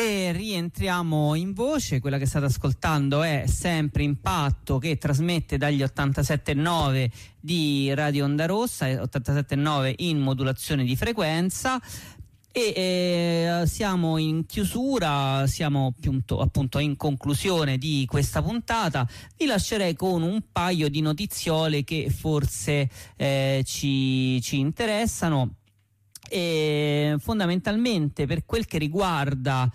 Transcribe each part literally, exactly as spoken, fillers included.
E rientriamo in voce. Quella che state ascoltando è sempre Impatto, che trasmette dagli ottantasette virgola nove di Radio Onda Rossa, ottantasette virgola nove in modulazione di frequenza. E eh, siamo in chiusura, siamo appunto, appunto in conclusione di questa puntata. Vi lascerei con un paio di notiziole che forse eh, ci, ci interessano. E fondamentalmente, per quel che riguarda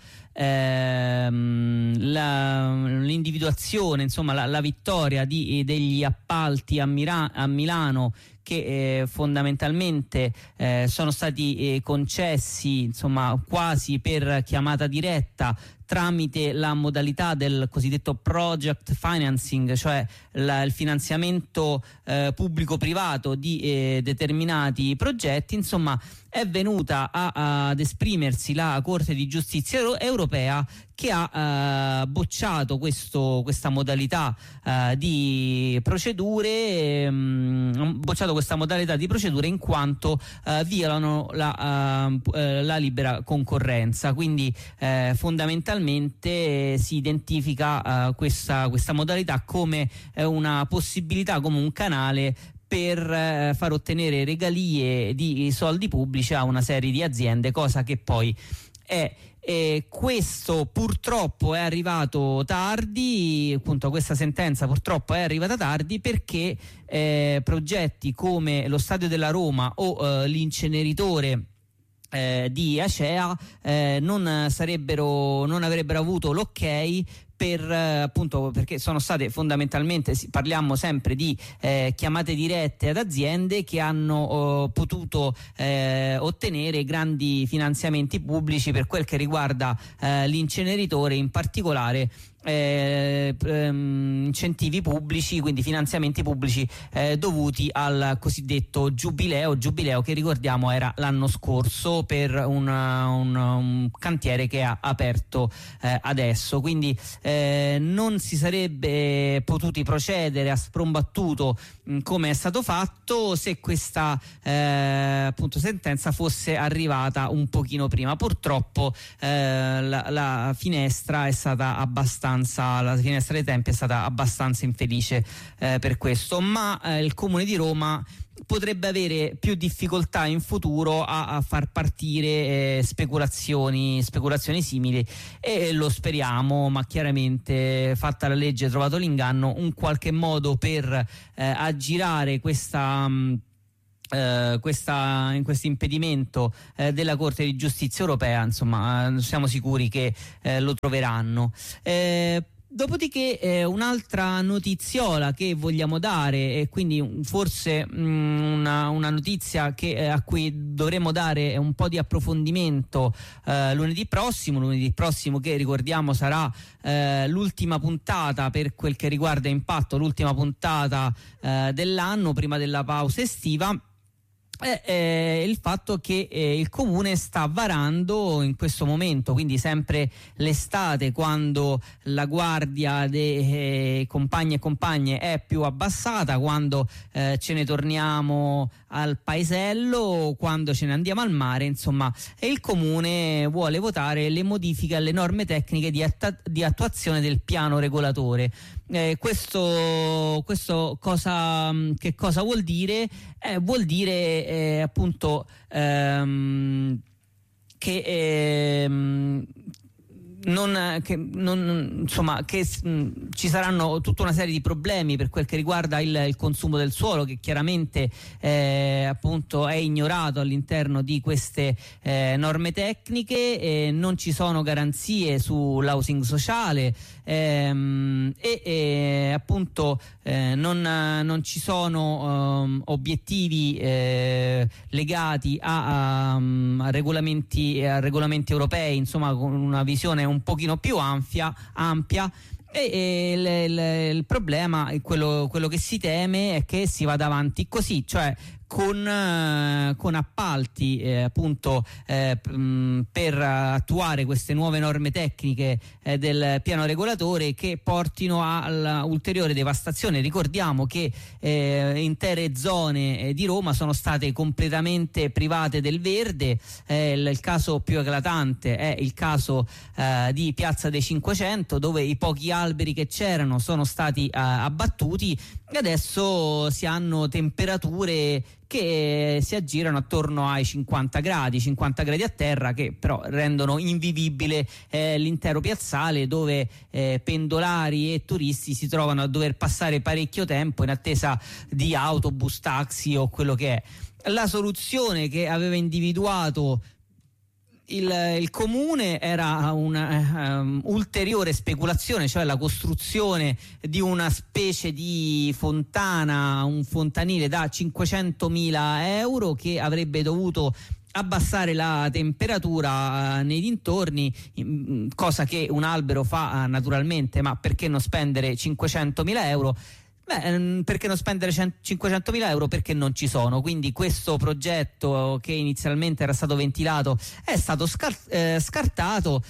ehm, la, l'individuazione, insomma la, la vittoria di, degli appalti a, Mira, a Milano, che eh, fondamentalmente eh, sono stati eh, concessi insomma quasi per chiamata diretta tramite la modalità del cosiddetto project financing, cioè la, il finanziamento eh, pubblico-privato di eh, determinati progetti. Insomma, è venuta a, ad esprimersi la Corte di Giustizia Euro- Europea, che ha eh, bocciato questo, questa modalità eh, di procedure, ehm, bocciato questa modalità di procedure in quanto eh, violano la, eh, la libera concorrenza. Quindi eh, fondamentalmente eh, si identifica eh, questa, questa modalità come eh, una possibilità, come un canale per eh, far ottenere regalie di soldi pubblici a una serie di aziende, cosa che poi è E questo purtroppo è arrivato tardi, appunto questa sentenza purtroppo è arrivata tardi perché eh, progetti come lo Stadio della Roma o eh, l'inceneritore eh, di Acea eh, non sarebbero, non avrebbero avuto l'ok per eh, appunto perché sono state fondamentalmente, parliamo sempre di eh, chiamate dirette ad aziende che hanno eh, potuto eh, ottenere grandi finanziamenti pubblici per quel che riguarda eh, l'inceneritore, in particolare Eh, ehm, incentivi pubblici, quindi finanziamenti pubblici eh, dovuti al cosiddetto giubileo giubileo che ricordiamo era l'anno scorso per un, un, un cantiere che ha aperto eh, adesso. Quindi eh, non si sarebbe potuti procedere a sprombattuto mh, come è stato fatto se questa eh, appunto sentenza fosse arrivata un pochino prima. Purtroppo eh, la, la finestra è stata abbastanza la finestra dei tempi è stata abbastanza infelice eh, per questo, ma eh, il Comune di Roma potrebbe avere più difficoltà in futuro a, a far partire eh, speculazioni speculazioni simili, e lo speriamo, ma chiaramente, fatta la legge trovato l'inganno, un qualche modo per eh, aggirare questa mh, Uh, questa, in questo impedimento uh, della Corte di Giustizia Europea, insomma uh, siamo sicuri che uh, lo troveranno. Uh, Dopodiché eh, un'altra notiziola che vogliamo dare, e quindi forse mh, una, una notizia che, eh, a cui dovremo dare un po' di approfondimento eh, lunedì prossimo, lunedì prossimo che ricordiamo sarà eh, l'ultima puntata per quel che riguarda Impatto, l'ultima puntata eh, dell'anno prima della pausa estiva. È eh, il fatto che eh, il Comune sta varando in questo momento, quindi sempre l'estate, quando la guardia dei eh, compagni e compagne è più abbassata, quando eh, ce ne torniamo al paesello, quando ce ne andiamo al mare, insomma, e il Comune vuole votare le modifiche alle norme tecniche di, atta- di attuazione del piano regolatore. Eh, questo, questo cosa, che cosa vuol dire? Eh, vuol dire eh, appunto ehm, che ehm, Non, che, non, insomma, che mh, ci saranno tutta una serie di problemi per quel che riguarda il, il consumo del suolo, che chiaramente eh, appunto è ignorato all'interno di queste eh, norme tecniche, eh, non ci sono garanzie sull'housing sociale ehm, e, e appunto eh, non, non ci sono um, obiettivi eh, legati a, a, a regolamenti a regolamenti europei, insomma, con una visione un pochino più ampia, ampia e, e il, il, il problema, quello, quello che si teme è che si vada avanti così, cioè con, eh, con appalti eh, appunto eh, mh, per attuare queste nuove norme tecniche eh, del piano regolatore che portino all'ulteriore devastazione. Ricordiamo che eh, intere zone eh, di Roma sono state completamente private del verde. Eh, il, il caso più eclatante è il caso eh, di Piazza dei Cinquecento, dove i pochi alberi che c'erano sono stati eh, abbattuti e adesso si hanno temperature che si aggirano attorno ai cinquanta gradi, cinquanta gradi a terra, che però rendono invivibile eh, l'intero piazzale, dove eh, pendolari e turisti si trovano a dover passare parecchio tempo in attesa di autobus, taxi o quello che è. La soluzione che aveva individuato Il, il comune era una um, ulteriore speculazione, cioè la costruzione di una specie di fontana, un fontanile da cinquecentomila euro che avrebbe dovuto abbassare la temperatura uh, nei dintorni, in, cosa che un albero fa uh, naturalmente, ma perché non spendere cinquecentomila euro? Beh, perché non spendere cinquecentomila euro? Perché non ci sono. Quindi questo progetto, che inizialmente era stato ventilato, è stato scar- eh, scartato.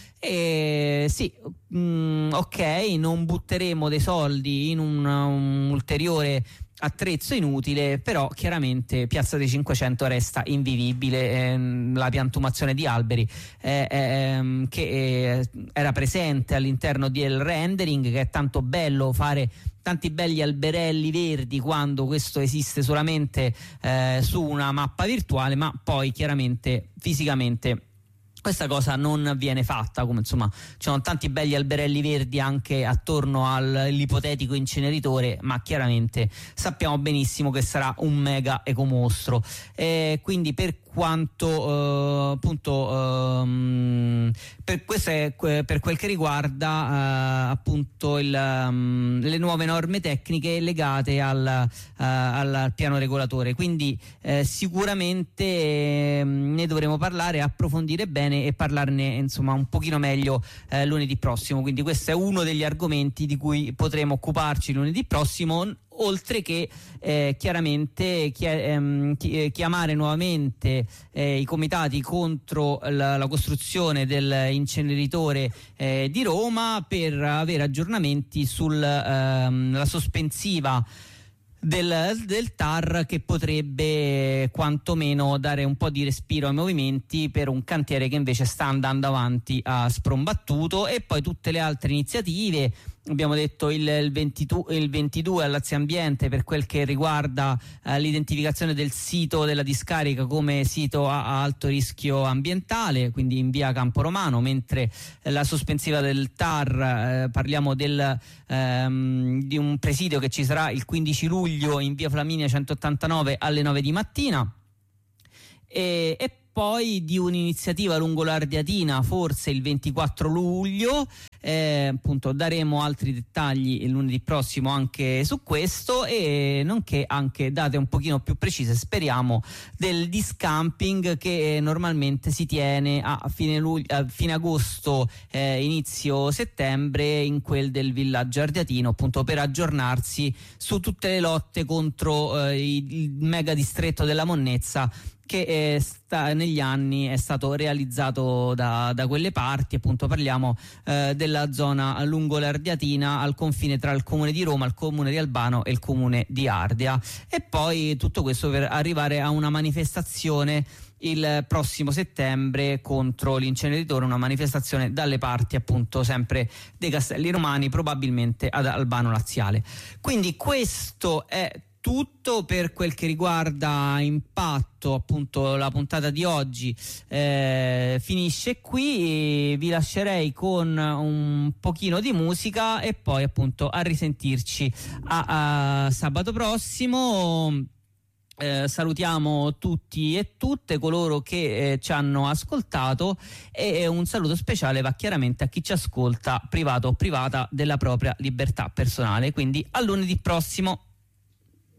E sì, mh, ok, non butteremo dei soldi in un, un ulteriore attrezzo inutile, però chiaramente Piazza dei Cinquecento resta invivibile. Ehm, la piantumazione di alberi eh, ehm, che eh, era presente all'interno del rendering, che è tanto bello fare tanti belli alberelli verdi quando questo esiste solamente eh, su una mappa virtuale, ma poi chiaramente fisicamente questa cosa non viene fatta. Come insomma ci sono tanti belli alberelli verdi anche attorno all'ipotetico inceneritore, ma chiaramente sappiamo benissimo che sarà un mega ecomostro. Eh, quindi per quanto eh, appunto ehm, per questo è, per quel che riguarda eh, appunto il, um, le nuove norme tecniche legate al, uh, al piano regolatore. Quindi eh, sicuramente eh, ne dovremo parlare, approfondire bene e parlarne insomma un pochino meglio eh, lunedì prossimo. Quindi questo è uno degli argomenti di cui potremo occuparci lunedì prossimo, oltre che eh, chiaramente chi- ehm, chi- chiamare nuovamente eh, i comitati contro la, la costruzione dell'inceneritore eh, di Roma per avere aggiornamenti sulla ehm, sospensiva Del, del T A R, che potrebbe quantomeno dare un po' di respiro ai movimenti per un cantiere che invece sta andando avanti a sprombattuto. E poi tutte le altre iniziative, abbiamo detto il, il, ventidue, il ventidue al Lazio Ambiente per quel che riguarda eh, l'identificazione del sito della discarica come sito a, a alto rischio ambientale, quindi in via Campo Romano, mentre eh, la sospensiva del T A R, eh, parliamo del, ehm, di un presidio che ci sarà il quindici luglio in via Flaminia centottantanove alle nove di mattina, e, e poi di un'iniziativa lungo l'Ardeatina forse il ventiquattro luglio. Eh, appunto daremo altri dettagli il lunedì prossimo anche su questo, e nonché anche date un pochino più precise, speriamo, del discamping che eh, normalmente si tiene a fine, luglio, a fine agosto, eh, inizio settembre, in quel del villaggio ardeatino, appunto per aggiornarsi su tutte le lotte contro eh, il mega distretto della monnezza, che eh, sta, negli anni è stato realizzato da, da quelle parti. Appunto parliamo eh, della zona lungo l'Ardeatina, al confine tra il comune di Roma, il comune di Albano e il comune di Ardea. E poi tutto questo per arrivare a una manifestazione il prossimo settembre contro l'inceneritore, una manifestazione dalle parti appunto sempre dei Castelli Romani, probabilmente ad Albano Laziale. Quindi questo è tutto per quel che riguarda Impatto. Appunto la puntata di oggi eh, finisce qui, vi lascerei con un pochino di musica e poi appunto a risentirci a, a sabato prossimo. Eh, salutiamo tutti e tutte coloro che eh, ci hanno ascoltato, e un saluto speciale va chiaramente a chi ci ascolta privato o privata della propria libertà personale. Quindi a lunedì prossimo.